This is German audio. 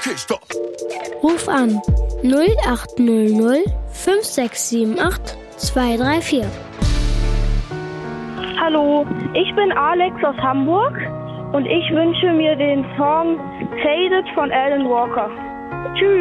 Okay, stopp. Ruf an 0800 5678 234. Hallo, ich bin Alex aus Hamburg und ich wünsche mir den Song Faded von Alan Walker. Tschüss.